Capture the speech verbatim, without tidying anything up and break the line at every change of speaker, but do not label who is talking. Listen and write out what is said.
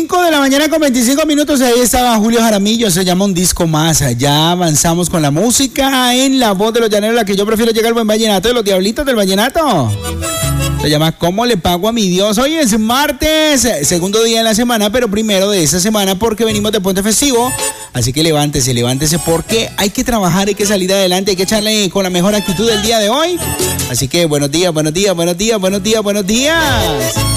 cinco de la mañana con veinticinco minutos, ahí estaba Julio Jaramillo, se llama Un Disco Más. Ya avanzamos con la música en la voz de los llaneros, la que yo prefiero, llega el buen vallenato de los diablitos del vallenato. Se llama ¿Cómo le pago a mi Dios? Hoy es martes, segundo día de la semana, pero primero de esta semana porque venimos de puente festivo. Así que levántese, levántese porque hay que trabajar, hay que salir adelante, hay que echarle con la mejor actitud del día de hoy. Así que buenos días, buenos días, buenos días, buenos días, buenos días.